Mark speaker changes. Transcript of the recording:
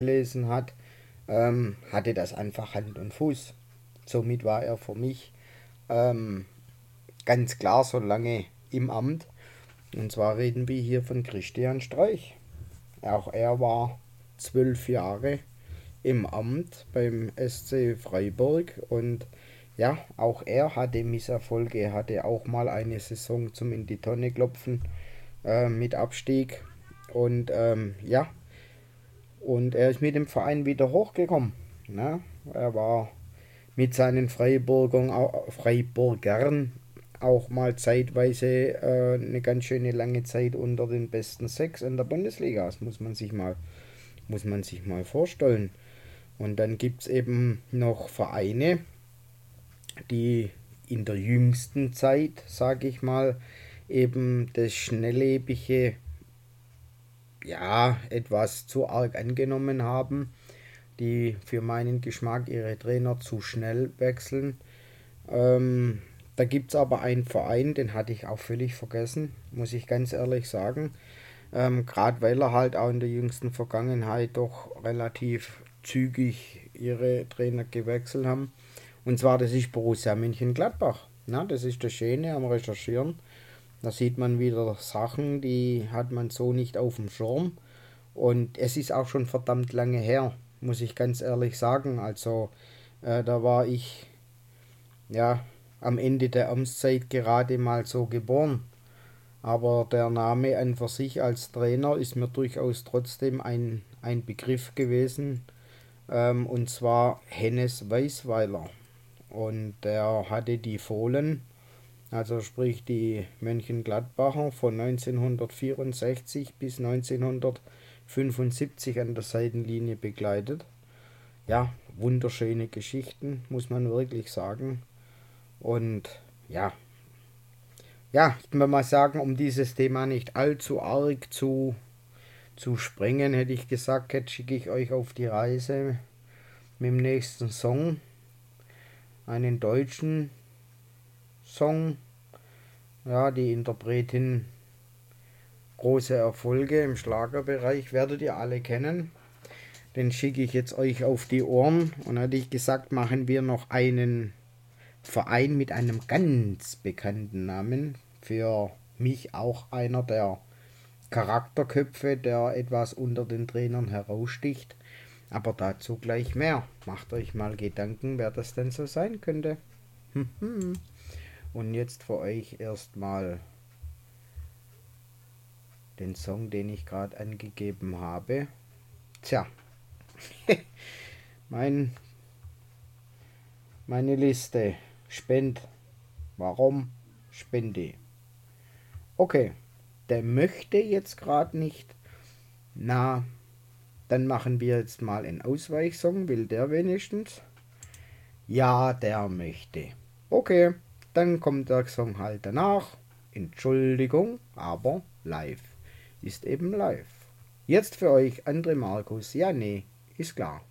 Speaker 1: gelesen hat, hatte das einfach Hand und Fuß. Somit war er für mich ähm, ganz klar so lange im Amt. Und zwar reden wir hier von Christian Streich. Auch er war 12 Jahre im Amt beim SC Freiburg und ja, auch er hatte Misserfolge. Er hatte auch mal eine Saison zum in die Tonne klopfen mit Abstieg und ja, und er ist mit dem Verein wieder hochgekommen. Ne? Er war mit seinen Freiburgern auch mal zeitweise eine ganz schöne lange Zeit unter den besten sechs in der Bundesliga. Das muss man sich mal vorstellen. Und dann gibt es eben noch Vereine, die in der jüngsten Zeit, sage ich mal, eben das Schnelllebige ja etwas zu arg angenommen haben, die für meinen Geschmack ihre Trainer zu schnell wechseln. Da gibt es aber einen Verein, den hatte ich auch völlig vergessen, muss ich ganz ehrlich sagen. Gerade weil er halt auch in der jüngsten Vergangenheit doch relativ zügig ihre Trainer gewechselt haben. Und zwar, das ist Borussia Mönchengladbach. Na, das ist das Schöne am Recherchieren. Da sieht man wieder Sachen, die hat man so nicht auf dem Schirm. Und es ist auch schon verdammt lange her, muss ich ganz ehrlich sagen. Also da war ich ja am Ende der Amtszeit gerade mal so geboren. Aber der Name an für sich als Trainer ist mir durchaus trotzdem ein Begriff gewesen. Und zwar Hennes Weisweiler. Und der hatte die Fohlen, also sprich die Mönchengladbacher von 1964 bis 1975 an der Seitenlinie begleitet. Ja, wunderschöne Geschichten, muss man wirklich sagen. Und ja, ja, ich will mal sagen, um dieses Thema nicht allzu arg zu sprengen, hätte ich gesagt, jetzt schicke ich euch auf die Reise mit dem nächsten Song, einen deutschen Song. Ja, die Interpretin große Erfolge im Schlagerbereich werdet ihr alle kennen. Den schicke ich jetzt euch auf die Ohren. Und hatte ich gesagt, machen wir noch einen Verein mit einem ganz bekannten Namen. Für mich auch einer der Charakterköpfe, der etwas unter den Trainern heraussticht. Aber dazu gleich mehr. Macht euch mal Gedanken, wer das denn so sein könnte. Und jetzt für euch erstmal den Song, den ich gerade angegeben habe. Tja, mein, meine Liste. Spend. Warum spende? Okay, der möchte jetzt gerade nicht. Na, dann machen wir jetzt mal einen Ausweichsong. Will der wenigstens? Ja, der möchte. Okay, dann kommt der Song halt danach. Entschuldigung, aber live. Ist eben live. Jetzt für euch André Markus. Ja, nee, ist klar.